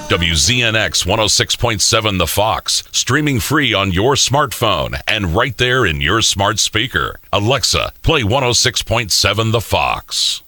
WZNX 106.7 The Fox, streaming free on your smartphone and right there in your smart speaker. Alexa, play 106.7 The Fox.